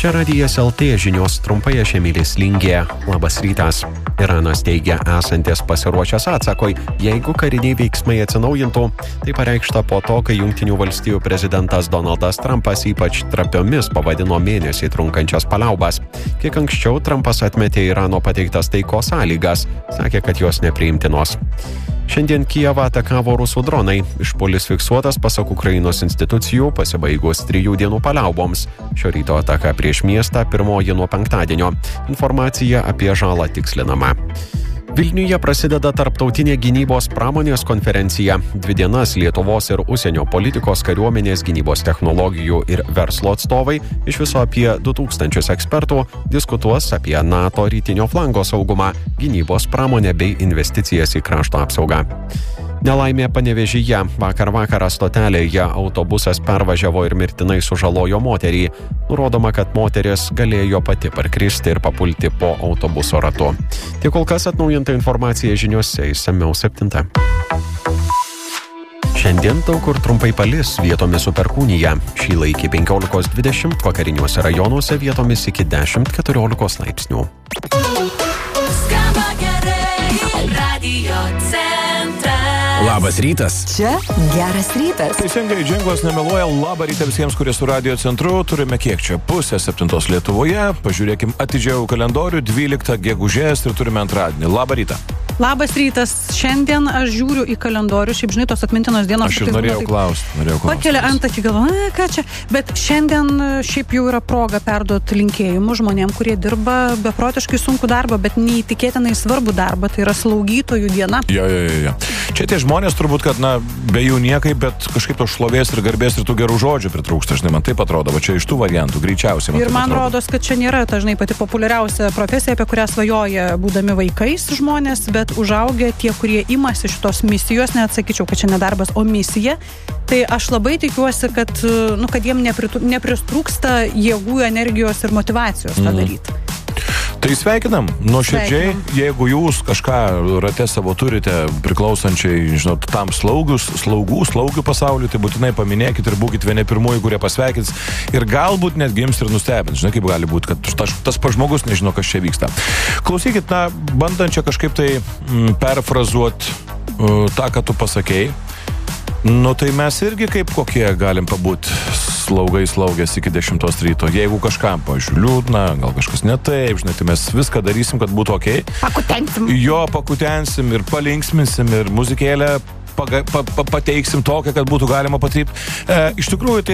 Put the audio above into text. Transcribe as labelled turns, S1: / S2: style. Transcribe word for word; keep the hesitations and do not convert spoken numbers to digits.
S1: Čia Radijas L T žinios, trumpai aš Emilis Lingė. Labas rytas. Iranas teigia esantis pasiruošęs atsakoj, jeigu kariniai veiksmai atsinaujintų. Tai pareikšta po to, kai Jungtinių valstijų prezidentas Donaldas Trumpas ypač trapiomis pavadino mėnesį trunkančias paliaubas. Kiek anksčiau Trumpas atmetė Irano pateiktas taikos sąlygas, sakė, kad jos nepriimtinos. Šiandien Kijevą atakavo rusų dronai. Išpuolis fiksuotas pasak Ukrainos institucijų pasibaigus trijų dienų paliauboms. Šio ryto ataka prieš miestą pirmoji nuo penktadienio. Informacija apie žalą tikslinama. Vilniuje prasideda tarptautinė gynybos pramonės konferencija. Dvi dienas Lietuvos ir užsienio politikos, kariuomenės, gynybos technologijų ir verslo atstovai, iš viso apie du tūkstančius ekspertų, diskutuos apie NATO rytinio flango saugumą, gynybos pramonę bei investicijas į krašto apsaugą. Nelaimė Panevėžyje. Vakar vakarą stotelėje autobusas pervažiavo ir mirtinai sužalojo moterį. Nurodoma, kad moteris galėjo pati parkristi ir papulti po autobuso ratu. Tiek kol kas atnaujinta informacija žiniose, išsamiau septinta. Šiandien daug kur trumpai palis, vietomis su perkūnija. Šį laikį penkiolikos dvidešimt, vakariniuose rajonuose vietomis iki dešimt keturiolikos laipsnių.
S2: Skamba gerai, Radio Centras.
S3: Labas rytas.
S4: Čia geras rytas.
S3: Teisingai, Džinglas nemeluoja. Labą rytą visiems, kurie su Radio Centru. Turime kiek čia? Pusę septintos Lietuvoje. Pažiūrėkim atidžiau kalendorių. dvyliktą gegužės ir turime antradienį. Labą rytą.
S5: Labas rytas. Šiandien aš žiūriu į kalendorių. Šiaip žinai, tos atmintinos dienos.
S3: Aš ir norėjau klausti. Norėjau klausti.
S5: Pakelia antakį galvoju, ką čia. Bet šiandien šiaip jau yra proga perduoti linkėjimų žmonėm, kurie dirba beprotiškai sunkų darbą, bet neįtikėtinai svarbų darbą. Tai yra slaugytojų diena.
S3: Jo, jo, jo, jo. Čia tie žmonės turbūt, kad, na, be jų niekai, bet kažkaip to šlovės ir garbės ir tų gerų žodžių pritrūksta. Žinai, man taip atrodo, va čia iš tų variantų greičiausiai.
S5: Ir man rodos, kad čia nėra ta, žinai, pati populiariausia profesija, apie kurią svajoja būdami vaikais žmonės, bet užaugę tie, kurie imasi šitos misijos, neatsakyčiau, kad čia ne darbas, o misija. Tai aš labai tikiuosi, kad, nu, kad jiem nepritrūksta jėgų, energijos ir motyvacijos tą daryti.
S3: Tai sveikinam, nuoširdžiai, jeigu jūs kažką rate savo turite priklausančiai, žinot, tam slaugius, slaugų, slaugių pasauliu, tai būtinai paminėkit ir būkit vieni pirmųjų, kurie pasveikins ir galbūt net gims ir nustebins. Žinai, kaip gali būti, kad tas, tas pažmogus nežino, kas čia vyksta. Klausykit, na, bandant čia kažkaip tai m, perfrazuot uh, tą, ką tu pasakei, nu tai mes irgi kaip kokie galim pabūt slaugai slaugės iki dešimtos ryto. Jeigu kažkam, pavyzdžiui, liūdna, gal kažkas ne taip, žinai, tai mes viską darysim, kad būtų okei.
S5: Pakutensim.
S3: Jo, pakutensim ir palinksminsim ir muzikėlę paga, pa, pa, pateiksim tokią, kad būtų galima patrypti. E, iš tikrųjų, tai